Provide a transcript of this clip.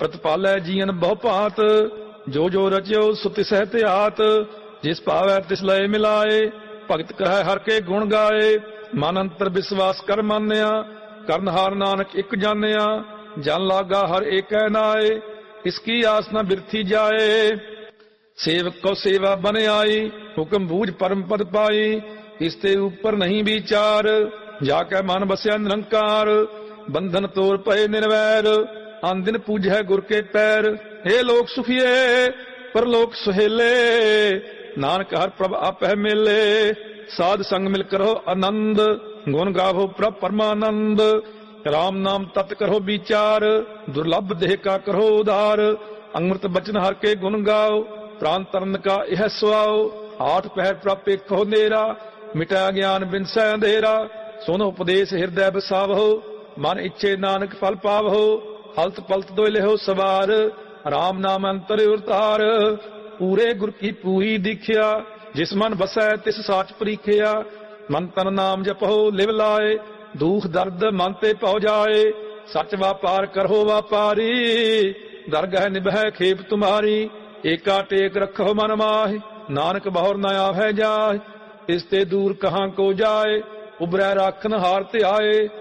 ਪ੍ਰਤਪਾਲੈ ਜੀਵਨ ਬਹੁ ਭਾਂਤ, ਜੋ ਜੋ ਰਚਿਓ ਸੋ ਤਿਸਹਿ ਧਿਆਤ। ਜਿਸ ਭਾਵੈ ਤਿਸ ਲਏ ਮਿਲਾਏ, ਭਗਤ ਕਰੈ ਹਰ ਕੇ ਗੁਣ ਗਾਏ। ਮਨ ਅੰਤਰ ਵਿਸ਼ਵਾਸ ਕਰ ਮਾਨਿਆ, ਕਰਨ ਹਾਰ ਨਾਨਕ ਇੱਕ ਜਾਣਿਆ। ਜਨ ਲਾਗਾ ਹਰ ਏਕੈ ਨਾਏ, ਇਸकी ਆਸ ਨਾ ਬਿਰਥੀ ਜਾਏ। ਸੇਵਕ ਕੋ ਸੇਵਾ ਬਨ ਆਈ, ਹੁਕਮ ਬੂਝ ਪਰਮ ਪਦ ਪਾਈ। ਇਸ ਤੇ ਉੱਪਰ ਨਹੀਂ ਵਿਚਾਰ, ਜਾ ਕੇ ਮਨ ਬਸਿਆ ਨਿਰੰਕਾਰ। ਬੰਧਨ ਤੋੜ ਪਏ ਨਿਰਵੈਰ, ਅਨ ਦਿਨ ਪੂਜੈ ਗੁਰ ਕੇ ਪੈਰ। हे ਲੋਕ ਸੁਖੀਏ ਪਰਲੋਕ ਸੁਹੇਲੇ, ਨਾਨਕ ਹਰ ਪ੍ਰਭ ਆਪੈ ਮੇਲੇ। ਸਾਧ ਸੰਗ ਮਿਲ ਕਰੋ ਆਨੰਦ, ਗੁਣ ਗਾਵੋ ਪ੍ਰਭ ਪਰਮਾਨੰਦ। ਰਾਮ ਨਾਮ ਤਤ ਕਰੋ ਵਿਚਾਰ, ਦੁਰਲਭ ਦੇਹ ਕਾ ਕਰੋ ਉਧਾਰ। ਅੰਮ੍ਰਿਤ ਬਚਨ ਹਰ ਕੇ ਗੁਣ ਗਾਓ, ਪ੍ਰਾਨ ਤਰਨ ਕਾ ਇਹ ਸੁਆਓ। ਆਠ ਪਹਿਰ ਪ੍ਰਭ ਏਕੋ ਨੇਰਾ, ਮਿਟਾ ਗਿਆਨ ਬਿਨਸੈ ਅੰਧੇਰਾ। ਸੁਨ ਉਪਦੇਸ਼ ਹਿਰਦੈ ਬਸਾਵੋ, ਮਨ ਇੱਛੇ ਨਾਨਕ ਫਲ ਪਾਵੋ। ਹਲਤ ਪਲਤ ਦੋਇ ਲਿਹੋ ਸਵਾਰ, ਰਾਮ ਨਾਮ ਅੰਤਰ ਉਰਤਾਰ। ਪੂਰੇ ਗੁਰ ਕੀ ਪੂਰੀ ਦੀਖਿਆ, ਜਿਸ ਮਨ ਬਸੈ ਤਿਸ ਸਾਚ ਪ੍ਰੀਖਿਆ। ਮਨ ਤਨ ਨਾਮ ਜਪੋ ਲਿਵ ਲਾਏ, ਦੁਖ ਦਰਦ ਮਨ ਤੇ ਭਉ ਜਾਏ। ਸੱਚ ਵਾਪਾਰ ਕਰੋ ਵਾਪਾਰੀ, ਦਰਗਹਿ ਨਿਭੈ ਖੇਪ ਤੁਮਾਰੀ। ਏਕਾ ਟੇਕ ਰੱਖੋ ਮਨ ਮਾਹਿ, ਨਾਨਕ ਬਹੁਰ ਨ ਆਵੈ ਜਾਹਿ। ਇਸ ਤੇ ਦੂਰ ਕਹਾਂ ਕੋ ਜਾਏ, ਉਬਰੈ ਰਾਖਨ ਹਾਰ ਧਿਆਏ।